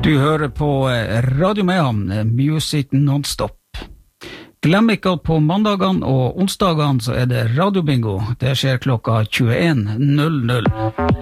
Du hører på Radio Mayhem, Music Non-Stop. Glem ikke at på mandagene og onsdagene så det radiobingo. Det skjer klokka 21:00.